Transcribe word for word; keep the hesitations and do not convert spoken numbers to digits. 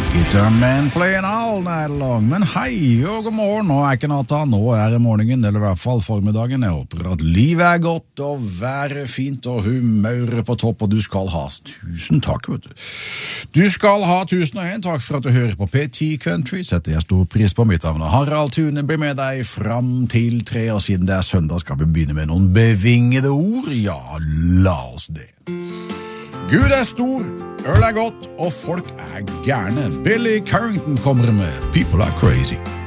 Guitar Man playing all night long. Men hei og god morgen, nå er ikke natta, nå er det morgenen, eller i hvert fall formiddagen. Jeg håper at livet er godt, og været fint, og humøret på topp, og du skal ha tusen takk, vet du. Du skal ha tusen og en takk for at du hører på P T Country, setter jeg stor pris på. Mitt navn. Harald Thune blir med deg fram til tre, og siden det er søndag skal vi begynne med noen bevingede ord. Ja, la oss det. Gud er stor, øl er godt, og folk er gærne. Billy Currington kommer med People Are Crazy.